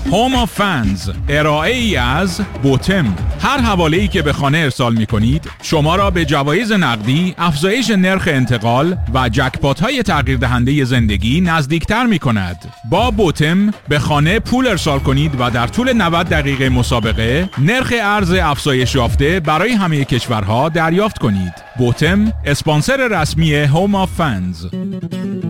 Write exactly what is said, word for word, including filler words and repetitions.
هوم آف فنز، ارائه ای از بوتم. هر حواله‌ای که به خانه ارسال می‌کنید شما را به جوایز نقدی، افزایش نرخ انتقال و جکپات‌های تغییر دهنده زندگی نزدیکتر می‌کند. با بوتم به خانه پول ارسال کنید و در طول نود دقیقه مسابقه نرخ ارز افزایش یافته برای همه کشورها دریافت کنید. بوتم، اسپانسر رسمی هوم آف فنز.